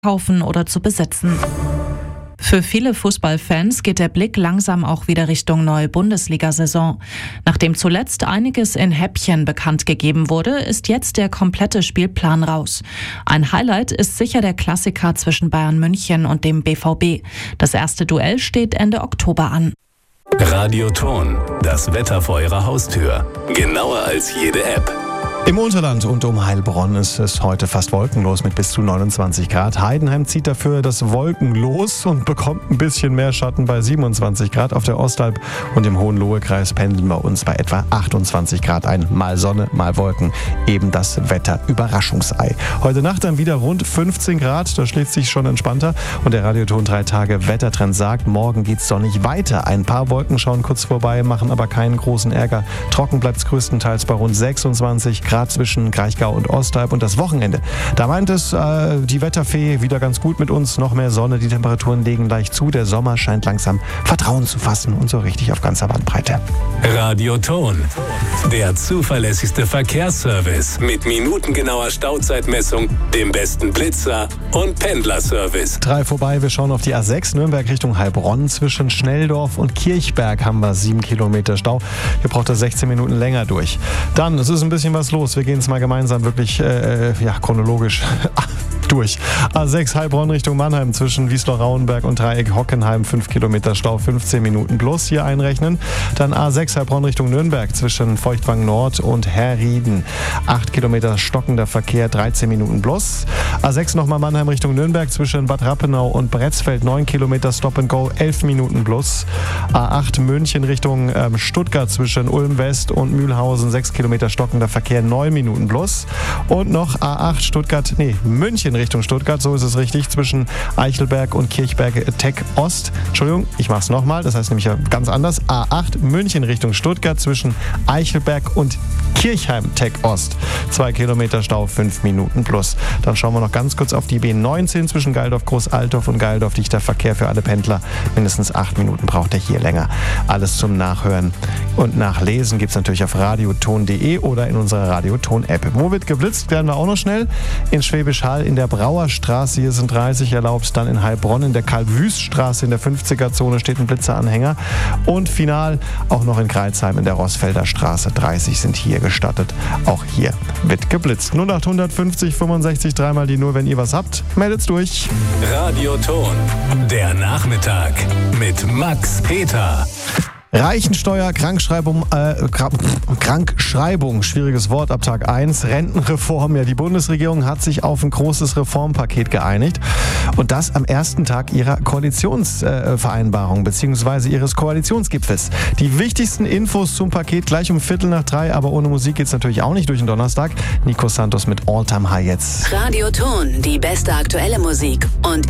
kaufen oder zu besitzen. Für viele Fußballfans geht der Blick langsam auch wieder Richtung neue Bundesliga-Saison. Nachdem zuletzt einiges in Häppchen bekannt gegeben wurde, ist jetzt der komplette Spielplan raus. Ein Highlight ist sicher der Klassiker zwischen Bayern München und dem BVB. Das erste Duell steht Ende Oktober an. Radioton, das Wetter vor Ihrer Haustür. Genauer als jede App. Im Unterland und um Heilbronn ist es heute fast wolkenlos mit bis zu 29 Grad. Heidenheim zieht dafür das Wolkenlos und bekommt ein bisschen mehr Schatten bei 27 Grad. Auf der Ostalb und im Hohenlohe-Kreis pendeln wir uns bei etwa 28 Grad ein. Mal Sonne, mal Wolken. Eben das Wetter-Überraschungsei. Heute Nacht dann wieder rund 15 Grad. Da schlägt sich schon entspannter. Und der Radioton 3 Tage Wettertrend sagt, morgen geht's sonnig weiter. Ein paar Wolken schauen kurz vorbei, machen aber keinen großen Ärger. Trocken bleibt's größtenteils bei rund 26 Grad zwischen Kraichgau und Ostalb. Und das Wochenende, da meint es die Wetterfee wieder ganz gut mit uns. Noch mehr Sonne, die Temperaturen legen leicht zu. Der Sommer scheint langsam Vertrauen zu fassen und so richtig auf ganzer Bandbreite. Radioton, der zuverlässigste Verkehrsservice mit minutengenauer Stauzeitmessung, dem besten Blitzer und Pendlerservice. 3 vorbei, wir schauen auf die A6 Nürnberg Richtung Heilbronn. Zwischen Schnelldorf und Kirchberg haben wir 7 Kilometer Stau. Hier braucht er 16 Minuten länger durch. Dann, es ist ein bisschen was los. Wir gehen es mal gemeinsam wirklich chronologisch durch. A6 Heilbronn Richtung Mannheim zwischen Wiesloch-Rauenberg und Dreieck Hockenheim 5 Kilometer Stau, 15 Minuten plus hier einrechnen. Dann A6 Heilbronn Richtung Nürnberg zwischen Feuchtwang Nord und Herrieden 8 Kilometer stockender Verkehr, 13 Minuten plus. A6 nochmal Mannheim Richtung Nürnberg zwischen Bad Rappenau und Bretzfeld 9 Kilometer Stop and Go, 11 Minuten plus. A8 München Richtung Stuttgart zwischen Ulm West und Mühlhausen 6 Kilometer stockender Verkehr, 9 Minuten plus. Und noch A8 München Richtung Stuttgart, so ist es richtig, zwischen Eichelberg und Kirchberg Tech Ost. Entschuldigung, ich mache es nochmal, das heißt nämlich ganz anders. A8 München Richtung Stuttgart zwischen Eichelberg und Kirchheim Tech Ost. 2 Kilometer Stau, 5 Minuten plus. Dann schauen wir noch ganz kurz auf die B19 zwischen Geildorf Großaltorf und Geildorf. Dichter Verkehr für alle Pendler. Mindestens 8 Minuten braucht er hier länger. Alles zum Nachhören und Nachlesen gibt es natürlich auf radioton.de oder in unserer Radioton-App. Wo wird geblitzt? Werden wir auch noch schnell. In Schwäbisch Hall in der Brauerstraße, hier sind 30 erlaubt. Dann in Heilbronn in der Karl-Wüst-Straße in der 50er-Zone steht ein Blitzeranhänger. Und final auch noch in Kreilsheim in der Rossfelder Straße. 30 sind hier gestattet. Auch hier wird geblitzt. 0800 50 65 3 die 0, wenn ihr was habt. Meldet's durch. Radioton, der Nachmittag mit Max Peter. Reichensteuer, Krankschreibung, schwieriges Wort ab Tag 1, Rentenreform. Ja, die Bundesregierung hat sich auf ein großes Reformpaket geeinigt und das am ersten Tag ihrer Koalitionsvereinbarung bzw. ihres Koalitionsgipfels. Die wichtigsten Infos zum Paket gleich um 2:45, aber ohne Musik geht's natürlich auch nicht durch den Donnerstag. Nico Santos mit All Time High jetzt. Radioton, die beste aktuelle Musik und